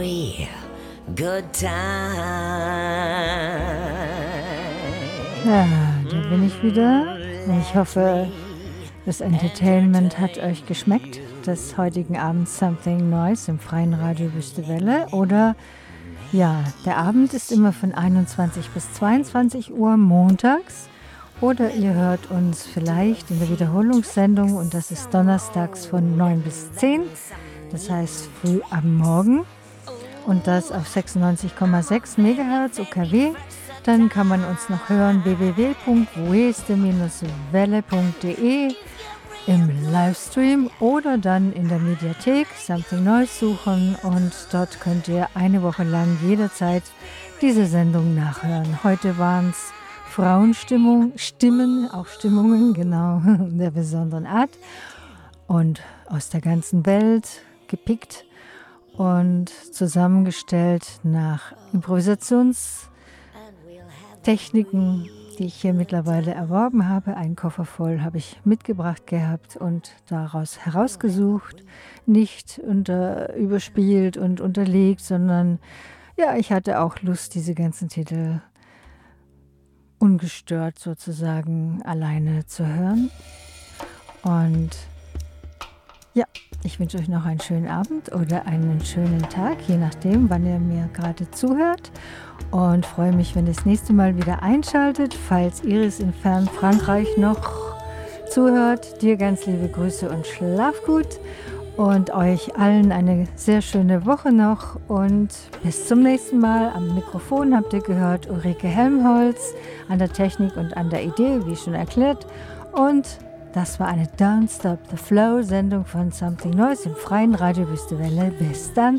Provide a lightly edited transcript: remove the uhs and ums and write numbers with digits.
real good time. Ja, da bin ich wieder. Ich hoffe, das Entertainment hat euch geschmeckt, des heutigen Abends Something Noise im freien Radio Wüste Welle. Oder ja, der Abend ist immer von 21 bis 22 Uhr montags. Oder ihr hört uns vielleicht in der Wiederholungssendung und das ist donnerstags von 9 bis 10. Das heißt früh am Morgen. Und das auf 96,6 MHz UKW. Dann kann man uns noch hören www.weste-welle.de im Livestream oder dann in der Mediathek Something Noise suchen und dort könnt ihr eine Woche lang jederzeit diese Sendung nachhören. Heute waren es Frauenstimmungen, genau, der besonderen Art und aus der ganzen Welt gepickt und zusammengestellt nach Improvisationstechniken, die ich hier mittlerweile erworben habe. Einen Koffer voll habe ich mitgebracht gehabt und daraus herausgesucht, nicht überspielt und unterlegt, sondern ja, ich hatte auch Lust, diese ganzen Titel ungestört sozusagen alleine zu hören. Und ja, ich wünsche euch noch einen schönen Abend oder einen schönen Tag, je nachdem, wann ihr mir gerade zuhört. Und freue mich, wenn ihr das nächste Mal wieder einschaltet. Falls Iris in Frankreich noch zuhört, dir ganz liebe Grüße und schlaf gut. Und euch allen eine sehr schöne Woche noch. Und bis zum nächsten Mal. Am Mikrofon habt ihr gehört Ulrike Helmholtz, an der Technik und an der Idee, wie schon erklärt. Und das war eine Don't Stop the Flow Sendung von Something Noise im freien Radio Wüste Welle. Bis dann.